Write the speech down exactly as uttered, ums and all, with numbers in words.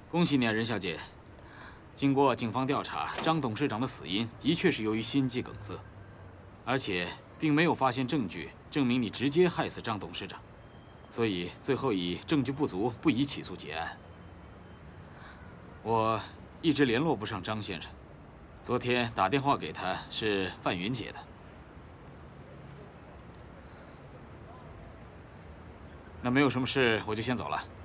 恭喜你啊，任小姐。经过警方调查，张董事长的死因的确是由于心肌梗塞，而且并没有发现证据证明你直接害死张董事长，所以最后以证据不足不宜起诉结案。我一直联络不上张先生，昨天打电话给他是范云接的。那没有什么事，我就先走了。